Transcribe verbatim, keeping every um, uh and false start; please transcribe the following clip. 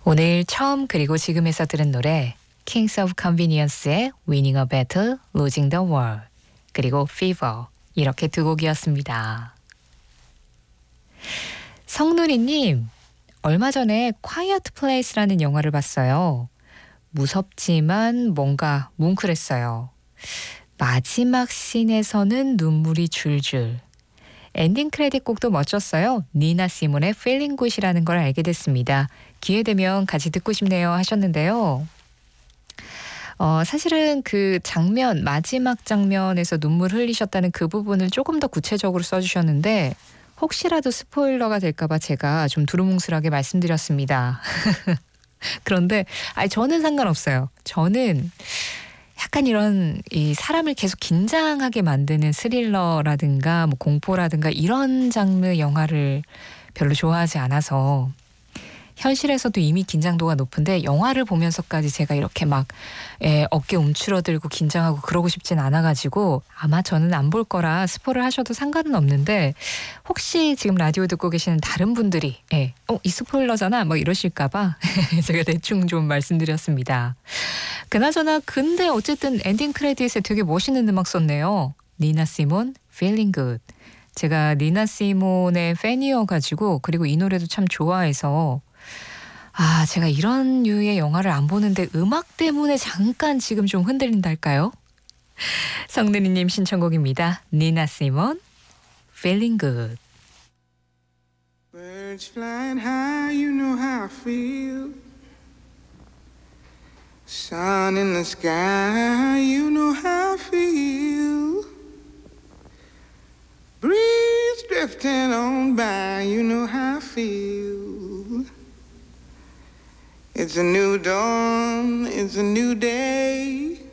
오늘 처음 그리고 지금에서 들은 노래 Kings of Convenience의 Winning a Battle, Losing the War 그리고 Fever 이렇게 두 곡이었습니다. 성누리님, 얼마 전에 Quiet Place라는 영화를 봤어요. 무섭지만 뭔가 뭉클했어요. 마지막 씬에서는 눈물이 줄줄. 엔딩 크레딧 곡도 멋졌어요. 니나 시몬의 Feeling Good이라는 걸 알게 됐습니다. 기회 되면 같이 듣고 싶네요 하셨는데요. 어, 사실은 그 장면, 마지막 장면에서 눈물 흘리셨다는 그 부분을 조금 더 구체적으로 써주셨는데 혹시라도 스포일러가 될까봐 제가 좀 두루뭉술하게 말씀드렸습니다. 그런데 아니, 저는 상관없어요. 저는 약간 이런 이 사람을 계속 긴장하게 만드는 스릴러라든가 뭐 공포라든가 이런 장르 영화를 별로 좋아하지 않아서 현실에서도 이미 긴장도가 높은데 영화를 보면서까지 제가 이렇게 막 예, 어깨 움츠러들고 긴장하고 그러고 싶진 않아가지고 아마 저는 안 볼 거라 스포를 하셔도 상관은 없는데 혹시 지금 라디오 듣고 계시는 다른 분들이 예, 어, 이 스포일러잖아 뭐 이러실까봐 제가 대충 좀 말씀드렸습니다. 그나저나 근데 어쨌든 엔딩 크레딧에 되게 멋있는 음악 썼네요. 니나 시몬 Feeling Good. 제가 니나 시몬의 팬이어가지고 그리고 이 노래도 참 좋아해서 아, 제가 이런 류의 영화를 안 보는데 음악 때문에 잠깐 지금 좀 흔들린달까요? 성느리님 신청곡입니다. 니나 시몬, Feeling Good. Birds flying high, you know how I feel. Sun in the sky, you know how I feel. Breeze drifting on by, you know how I feel. It's a new dawn, it's a new day.